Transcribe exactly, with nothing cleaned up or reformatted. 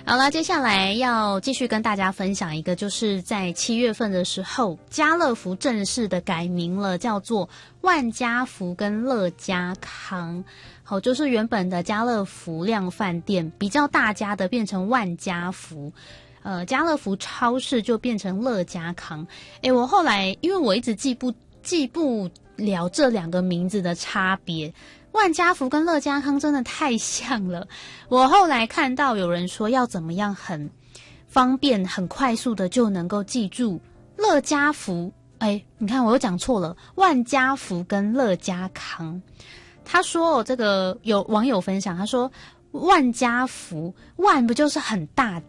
好了，接下来要继续跟大家分享一个，就是在七月份的时候，家乐福正式的改名了，叫做万家福跟乐家康。好，就是原本的家乐福量贩店比较大家的变成万家福，呃，家乐福超市就变成乐家康。诶，我后来因为我一直记不记不了这两个名字的差别。万家福跟乐家康真的太像了，我后来看到有人说要怎么样很方便很快速的就能够记住乐家福，哎，你看我又讲错了，万家福跟乐家康。他说、哦、这个有网友分享，他说万家福，万不就是很大